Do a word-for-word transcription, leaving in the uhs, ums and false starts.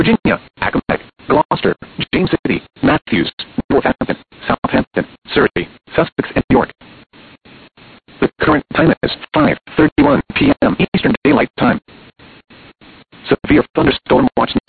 Virginia, Accomack, Gloucester, James City, Matthews, Northampton, Southampton, Surrey, Sussex, and York. The current time is five thirty-one p m Eastern Daylight Time. Severe thunderstorm watch